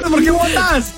tardes, ¿por quién votas?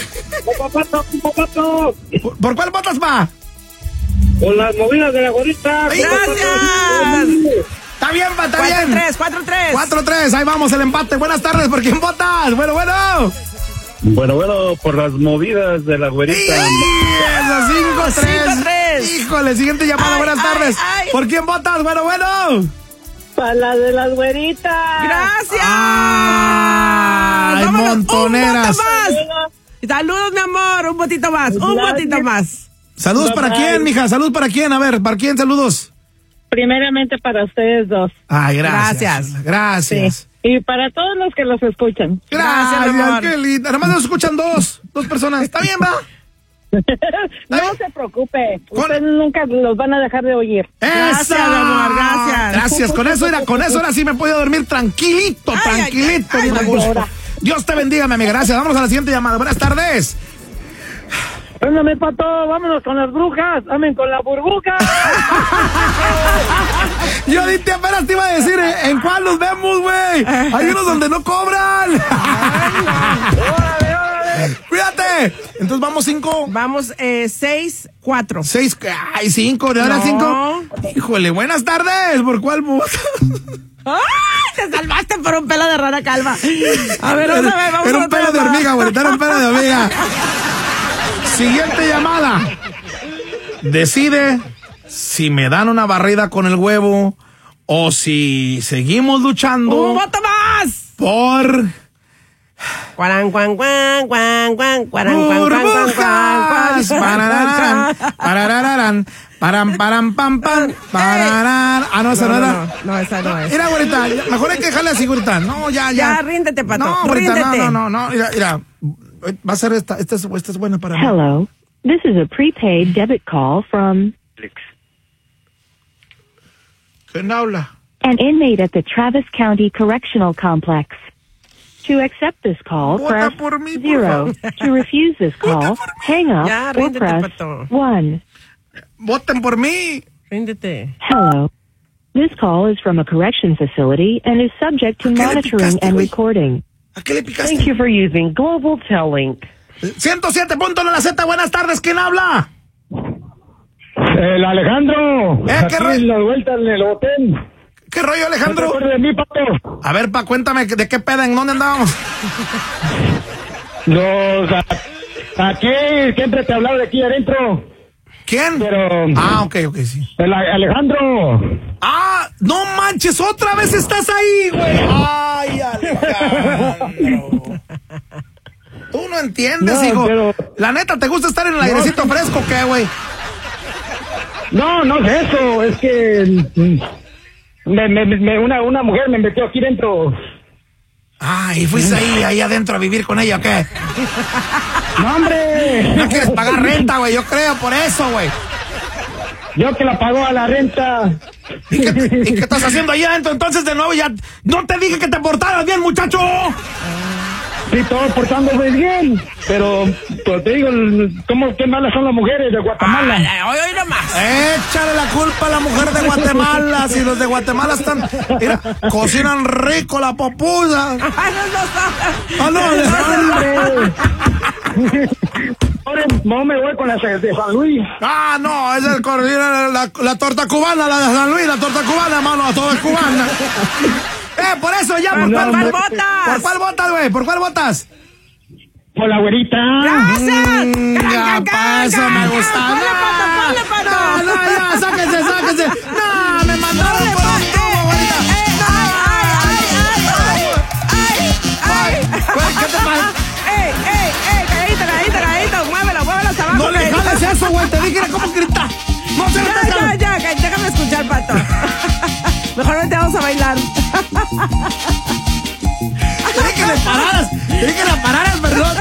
Papato. ¿Por cuál votas, pa? Con las movidas de la gorrita. ¡Gracias! Está bien, pa, está bien. 4-3. 4-3, ahí vamos, el empate. Buenas tardes, ¿por quién votas? Bueno. Bueno, por las movidas de la güerita. Eso, 5-3. Híjole, siguiente llamada, buenas tardes. ¿Por quién votas? Bueno. Para la de las güeritas. ¡Gracias! ¡Ay, montoneras! Un voto más. Saludos, mi amor, un votito más. Un votito más. ¿Saludos para quién, mija? ¿Saludos para quién? A ver, ¿para quién saludos? Primeramente para ustedes dos. Ay, gracias. Sí. Y para todos los que los escuchan. Gracias, mi amor. qué linda. Nada más nos escuchan dos personas. ¿Está bien, va? No se preocupe, ustedes nunca los van a dejar de oír. Gracias, mi amor, gracias. Gracias, con eso ahora sí me puedo dormir tranquilito. Bien a gusto. Dios te bendiga, mi amiga. Gracias. Vamos a la siguiente llamada. Buenas tardes. Véngame, Pato, vámonos con las brujas, amen con la burbuja. Yo ahorita apenas te iba a decir, ¿en cuál nos vemos, güey? Hay unos donde no cobran. ¡Órale! Cuídate. Entonces vamos 5. Vamos 6-4. 6, ay, 5, ¿de ahora 5? Híjole, buenas tardes. ¿Por cuál votas? ¡Ay! Te salvaste por un pelo de rana calva. A ver, vamos a Era un pelo de hormiga, güey. Era un pelo de hormiga. Siguiente llamada. Decide si me dan una barrida con el huevo o si seguimos luchando. ¡Un voto más! Por burbujas. Parararán. Param, pam, pam. Pararán. Ah, no, esa no era. No, esa no es. Mira, güerita, mejor hay que dejarle así, güerita. No, ya. Ya, ríndete, Pato. No, güerita, ríndete. no. Mira. Va a ser esta es buena para mí. Hello. This is a prepaid debit call from ¿Quién habla? an inmate at the Travis County Correctional Complex. To accept this call, Vota press por mí, por 0. To refuse this call, hang up Ya, or ríndete, press Pato. 1. Voten por mí. Ríndete. Hello. This call is from a correction facility and is subject to ¿A qué le monitoring picaste, and güey? recording. ¿A qué le picaste? Thank you for using Global Tel-Link. 107.9 la Z, buenas tardes, ¿quién habla? El Alejandro. ¿Qué Aquí rollo? en la vuelta en el hotel. ¿Qué rollo, ¿No te Alejandro? acuerdas de mí, Pato? A ver, cuéntame, ¿de qué peda? ¿En dónde andábamos? Aquí siempre te hablaba de aquí adentro. ¿Quién? Pero... Ah, ok, sí. El Alejandro. Ah, no manches, otra vez estás ahí, güey. Ay, Alejandro. Tú no entiendes, No, hijo. pero- La neta, ¿te gusta estar en el airecito fresco o qué, güey? No es eso. Es que... una mujer me metió aquí dentro. Ah, ¿y fuiste ahí adentro a vivir con ella o qué? ¡No, hombre! No quieres pagar renta, güey, yo creo, por eso, güey. Yo que la pago a la renta. ¿Y qué estás haciendo ahí adentro entonces de nuevo? Ya no te dije que te portaras bien, muchacho. Sí, todo portándome bien. Pero, pues te digo, qué malas son las mujeres de Guatemala. Hoy nomás. Échale la culpa a la mujer de Guatemala. Si los de Guatemala están... Mira, cocinan rico la popusa. Ah, no. Ahora no me voy con las de San Luis. Ah, no, es la torta cubana, la de San Luis, la torta cubana, mano, todo es cubana. Por eso ya, ¿por cuál votas? ¿Por cuál votas, güey? ¿Por cuál votas? Por la güerita. ¡Gracias! Ya, pa' eso me gusta. Ponle, Pato. No, ya, sáquense. No, me mandaron por un tubo, güerita. ¿Qué te pasa? Calladito, muévelo hasta abajo. No le jales eso, güey, te dije cómo gritar. No se le Ya, déjame escuchar, Pato. Mejor no te vamos a bailar. Te dije que le pararas, perdón.